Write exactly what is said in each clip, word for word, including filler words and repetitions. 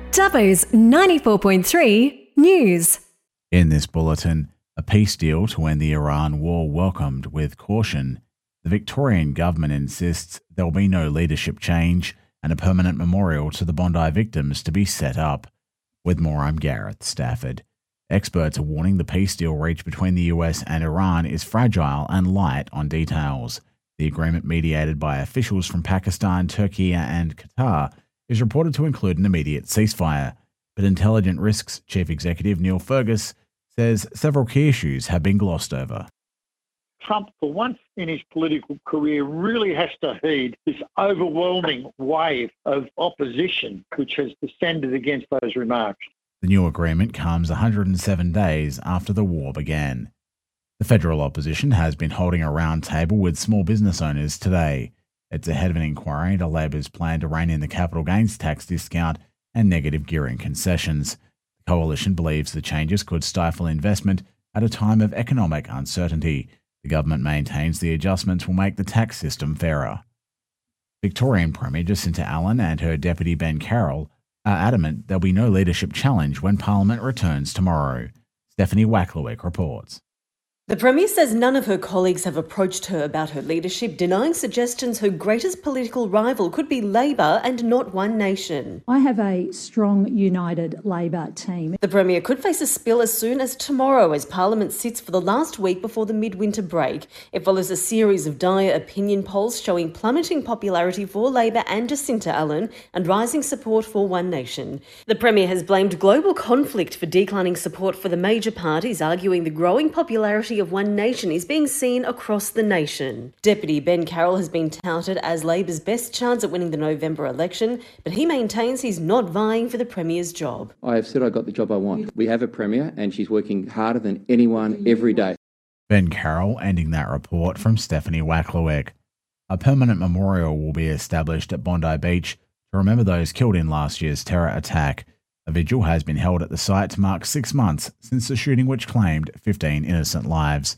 Dubbo's ninety-four point three News. In this bulletin, a peace deal to end the Iran war welcomed with caution. The Victorian government insists there will be no leadership change and a permanent memorial to the Bondi victims to be set up. With more, I'm Gareth Stafford. Experts are warning the peace deal reached between the U S and Iran is fragile and light on details. The agreement, mediated by officials from Pakistan, Turkey and Qatar, is reported to include an immediate ceasefire, but Intelligent Risks Chief Executive Neil Fergus says several key issues have been glossed over. Trump, for once in his political career, really has to heed this overwhelming wave of opposition which has descended against those remarks. The new agreement comes one hundred seven days after the war began. The federal opposition has been holding a roundtable with small business owners today. It's ahead of an inquiry into Labor's plan to rein in the capital gains tax discount and negative gearing concessions. The coalition believes the changes could stifle investment at a time of economic uncertainty. The government maintains the adjustments will make the tax system fairer. Victorian Premier Jacinta Allan and her deputy Ben Carroll are adamant there'll be no leadership challenge when Parliament returns tomorrow. Stephanie Wacklewick reports. The Premier says none of her colleagues have approached her about her leadership, denying suggestions her greatest political rival could be Labor and not One Nation. I have a strong, united Labor team. The Premier could face a spill as soon as tomorrow as Parliament sits for the last week before the midwinter break. It follows a series of dire opinion polls showing plummeting popularity for Labor and Jacinta Allan and rising support for One Nation. The Premier has blamed global conflict for declining support for the major parties, arguing the growing popularity of One Nation is being seen across the nation. Deputy Ben Carroll has been touted as Labor's best chance at winning the November election, but he maintains he's not vying for the Premier's job. I have said I got the job I want. We have a Premier and she's working harder than anyone every day. Ben Carroll ending that report from Stephanie Wacklewick. A permanent memorial will be established at Bondi Beach to remember those killed in last year's terror attack. A vigil has been held at the site to mark six months since the shooting which claimed fifteen innocent lives.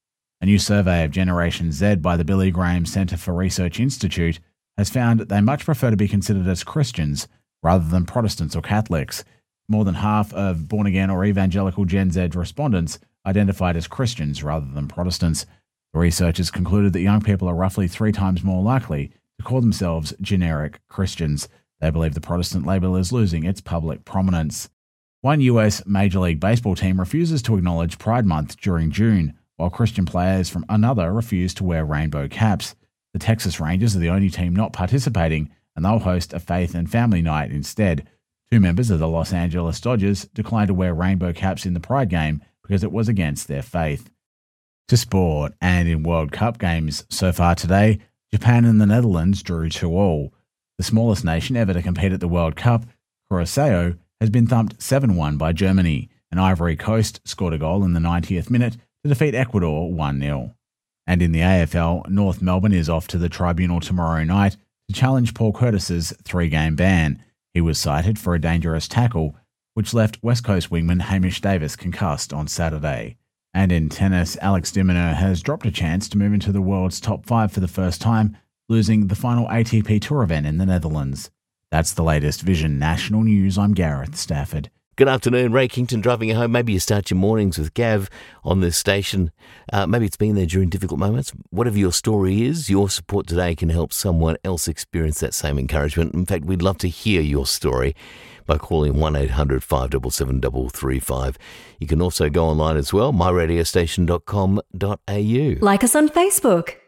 A new survey of Generation Z by the Billy Graham Centre for Research Institute has found that they much prefer to be considered as Christians rather than Protestants or Catholics. More than half of born-again or evangelical Gen Z respondents identified as Christians rather than Protestants. The researchers concluded that young people are roughly three times more likely to call themselves generic Christians. They believe the Protestant label is losing its public prominence. One U S Major League Baseball team refuses to acknowledge Pride Month during June, while Christian players from another refuse to wear rainbow caps. The Texas Rangers are the only team not participating, and they'll host a faith and family night instead. Two members of the Los Angeles Dodgers declined to wear rainbow caps in the Pride game because it was against their faith. To sport, and in World Cup games so far today, Japan and the Netherlands drew two all. The smallest nation ever to compete at the World Cup, Curaçao, has been thumped seven one by Germany, and Ivory Coast scored a goal in the ninetieth minute to defeat Ecuador one nil. And in the A F L, North Melbourne is off to the tribunal tomorrow night to challenge Paul Curtis's three-game ban. He was cited for a dangerous tackle, which left West Coast wingman Hamish Davis concussed on Saturday. And in tennis, Alex de Minaur has dropped a chance to move into the world's top five for the first time, losing the final A T P Tour event in the Netherlands. That's the latest Vision National News. I'm Gareth Stafford. Good afternoon, Ray Kington driving you home. Maybe you start your mornings with Gav on this station. Uh, maybe it's been there during difficult moments. Whatever your story is, your support today can help someone else experience that same encouragement. In fact, we'd love to hear your story by calling one eight hundred five seven seven three three five. You can also go online as well, my radio station dot com dot a u. Like us on Facebook.